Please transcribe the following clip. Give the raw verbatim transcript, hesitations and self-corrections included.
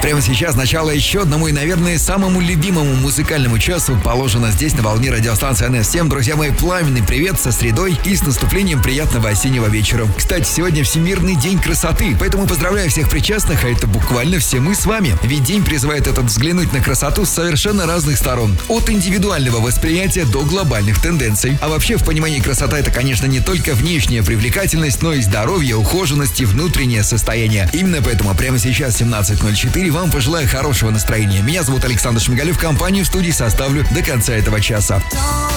Прямо сейчас начало еще одному и, наверное, самому любимому музыкальному часу положено здесь, на волне радиостанции эн эс. Всем, друзья мои, пламенный привет со средой и с наступлением приятного осеннего вечера. Кстати, сегодня Всемирный день красоты, поэтому поздравляю всех причастных, а это буквально все мы с вами. Ведь день призывает этот взглянуть на красоту с совершенно разных сторон. От индивидуального восприятия до глобальных тенденций. А вообще, в понимании красота — это, конечно, не только внешняя привлекательность, но и здоровье, ухоженность и внутреннее состояние. Именно поэтому прямо сейчас, семнадцать ноль четыре, вам пожелаю хорошего настроения. Меня зовут Александр Шмигалев, компанию в студии составлю до конца этого часа.